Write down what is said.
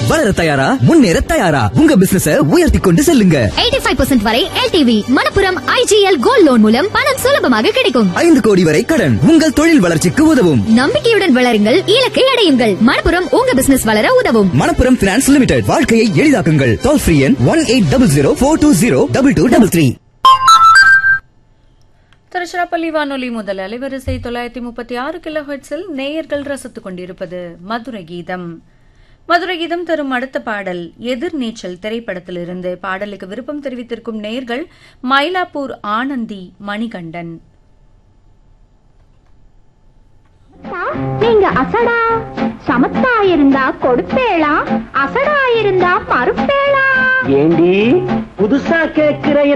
வளர தயாரா, முன்னேற தயாரா, உங்க பிசினஸ உயர்த்தி கொண்டு செல்லுங்க. 85% வரை LTV. Manappuram IGL gold loan மூலம் பணம் சுலபமாக கிடைக்கும். 5 கோடி வரை கடன் உங்கள் தொழில் வளர்ச்சிக்கு உதவும். நம்பிக்கையுடன் வளருங்கள், இலக்கை அடையுங்கள். மணப்புரம் உங்க பிசினஸ் வளர உதவும். Manappuram finance limited. வாழ்க்கையை எளிதாக்குங்கள். டோல் ஃப்ரீ எண் 180042022233. திருச்சிராப்பள்ளி வானொலி முதல் அலைவரிசை 936 கிலோஹெர்ட்ஸில் நேயர்கள் ரசித்துக் கொண்டிருப்பது மதுரை கீதம். மதுரை கீதம் தரும் அடுத்த பாடல் எதிர்நீச்சல் திரைப்படத்திலிருந்து. பாடலுக்கு விருப்பம் தெரிவித்திருக்கும் நேயர்கள் மயிலாப்பூர் ஆனந்தி மணிகண்டன். நீங்க அசடா சமத்தா இருந்தா கொடுப்பேளா, அசடா இருந்தா மறுப்பேளா. ஏண்டி புதுசா கேக்குற